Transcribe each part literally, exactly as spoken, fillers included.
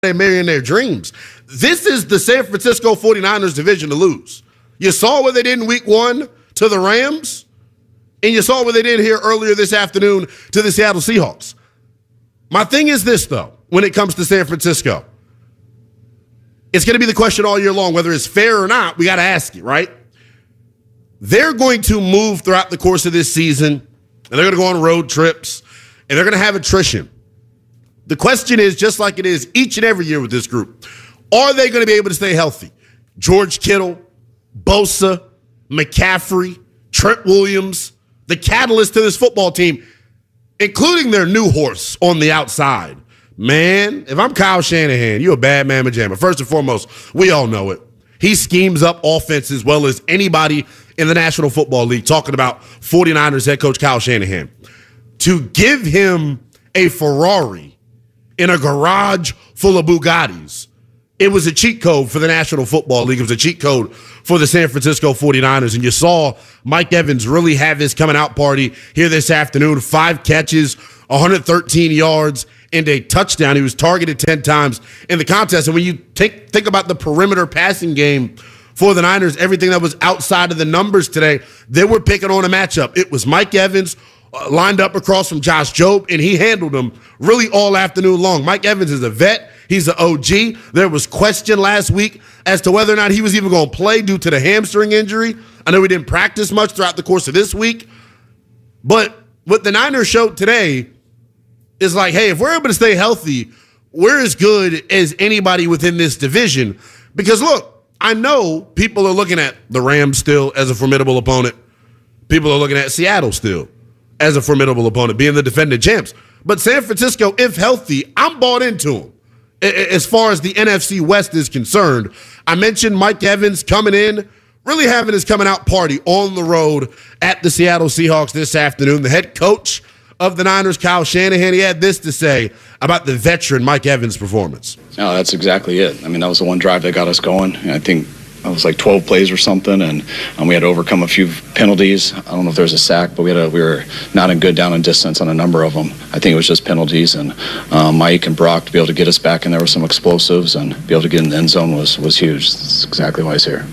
they marrying their dreams. This is the San Francisco forty-niners division to lose. You saw what they did in week one to the Rams, and you saw what they did here earlier this afternoon to the Seattle Seahawks. My thing is this, though, when it comes to San Francisco. It's going to be the question all year long, whether it's fair or not, we got to ask it, right? They're going to move throughout the course of this season, and they're going to go on road trips, and they're going to have attrition. The question is, just like it is each and every year with this group, are they going to be able to stay healthy? George Kittle, Bosa, McCaffrey, Trent Williams, the catalyst to this football team, including their new horse on the outside. Man, if I'm Kyle Shanahan, you're a bad man, Majama. First and foremost, we all know it. He schemes up offense as well as anybody in the National Football League, talking about forty-niners head coach Kyle Shanahan. To give him a Ferrari in a garage full of Bugattis, it was a cheat code for the National Football League. It was a cheat code for the San Francisco forty-niners. And you saw Mike Evans really have his coming out party here this afternoon. Five catches, one hundred thirteen yards, and a touchdown. He was targeted ten times in the contest. And when you take, think about the perimeter passing game for the Niners, everything that was outside of the numbers today, they were picking on a matchup. It was Mike Evans uh, lined up across from Josh Jobe, and he handled them really all afternoon long. Mike Evans is a vet. He's an O G. There was question last week as to whether or not he was even going to play due to the hamstring injury. I know he didn't practice much throughout the course of this week. But what the Niners showed today is like, hey, if we're able to stay healthy, we're as good as anybody within this division. Because, look, I know people are looking at the Rams still as a formidable opponent. People are looking at Seattle still as a formidable opponent, being the defending champs. But San Francisco, if healthy, I'm bought into them. As far as the N F C West is concerned, I mentioned Mike Evans coming in, really having his coming out party on the road at the Seattle Seahawks this afternoon. The head coach of the Niners, Kyle Shanahan, he had this to say about the veteran Mike Evans' performance. No, that's exactly it. I mean, that was the one drive that got us going. I think it was like twelve plays or something, and um, we had to overcome a few penalties. I don't know if there was a sack, but we had a, we were not in good down and distance on a number of them. I think it was just penalties, and um, Mike and Brock to be able to get us back in there with some explosives and be able to get in the end zone was, was huge. That's exactly why he's here.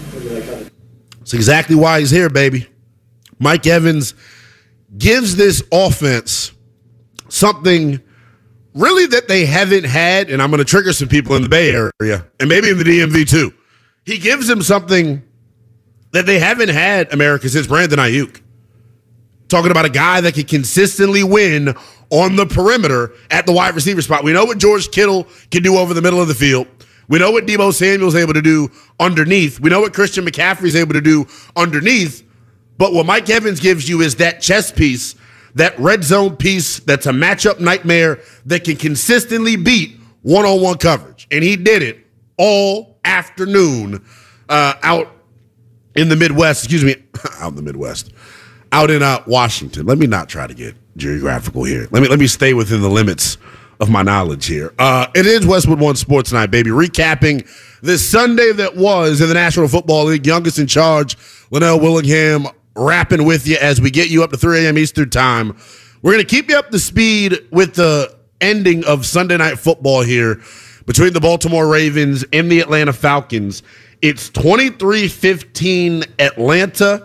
That's exactly why he's here, baby. Mike Evans gives this offense something really that they haven't had, and I'm going to trigger some people in the Bay Area and maybe in the D M V too. He gives them something that they haven't had, America, since Brandon Ayuk. Talking about a guy that can consistently win on the perimeter at the wide receiver spot. We know what George Kittle can do over the middle of the field. We know what Deebo Samuel's able to do underneath. We know what Christian McCaffrey's able to do underneath. But what Mike Evans gives you is that chess piece, that red zone piece that's a matchup nightmare that can consistently beat one-on-one coverage. And he did it all afternoon uh, out in the Midwest. Excuse me, out in the Midwest. Out in uh, Washington. Let me not try to get geographical here. Let me let me stay within the limits of my knowledge here. Uh, it is Westwood One Sports Night, baby. Recapping this Sunday that was in the National Football League. Youngest in charge, Linnell Willingham, rapping with you as we get you up to three a.m. Eastern time. We're going to keep you up to speed with the ending of Sunday Night Football here between the Baltimore Ravens and the Atlanta Falcons. It's twenty-three fifteen Atlanta,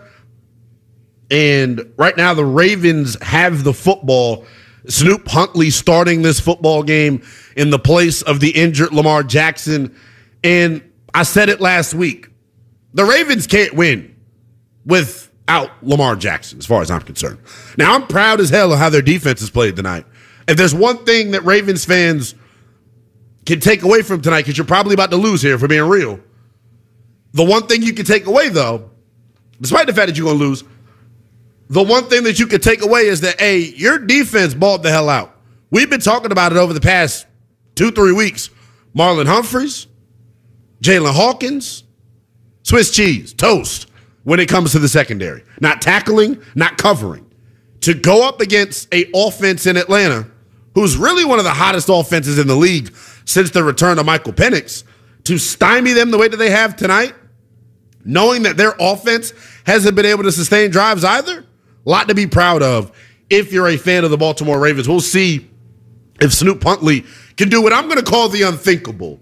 and right now the Ravens have the football. Snoop Huntley starting this football game in the place of the injured Lamar Jackson. And I said it last week, the Ravens can't win without Lamar Jackson, as far as I'm concerned. Now, I'm proud as hell of how their defense has played tonight. If there's one thing that Ravens fans can take away from tonight, because you're probably about to lose here, for being real, the one thing you can take away, though, despite the fact that you're going to lose, the one thing that you could take away is that, hey, your defense balled the hell out. We've been talking about it over the past two, three weeks. Marlon Humphreys, Jalen Hawkins, Swiss cheese, toast when it comes to the secondary. Not tackling, not covering. To go up against an offense in Atlanta, who's really one of the hottest offenses in the league since the return of Michael Penix, to stymie them the way that they have tonight, knowing that their offense hasn't been able to sustain drives either, a lot to be proud of if you're a fan of the Baltimore Ravens. We'll see if Snoop Huntley can do what I'm going to call the unthinkable.